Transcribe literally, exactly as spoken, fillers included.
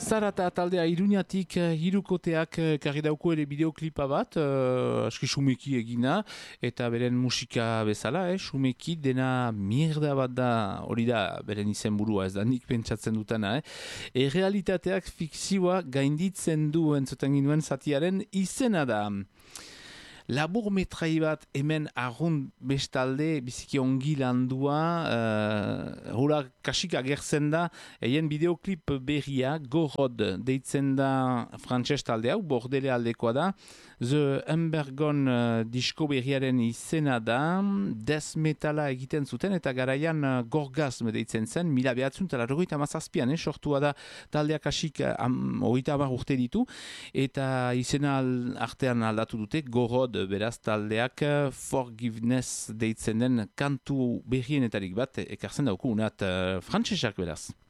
Zarata taldea Iruñatik hirukoteak karri dauko ere bideoklipa bat, uh, aski sumeki egina, eta beren musika bezala, eh, sumeki dena mierda bat da, hori da beren izenburua, ez da nik pentsatzen dutana. Eh. E realitateak fikzioa gainditzen du entzuten ginuen zatiaren izena da. Labur metrai bat hemen arrun bestalde biziki ongi landua, uh, hura kasik agertzen da, eien bideoklip berria, Gorod deitzen da frantses talde hau, Bordele aldekoa da, The Embergon uh, disko berriaren izena da, death metala egiten zuten, eta garaian uh, Gorgasm deitzen zen, mila behatzen, eta larrogeita mazazpian, eh, sortua da taldea kasik um, hogeita hamar urte ditu, eta izena artean aldatu dute, Gorod beraz taldeak Forgiveness deitzen den kantu berrienetarik bat ekartzen dauku unat uh, frantsesak beraz.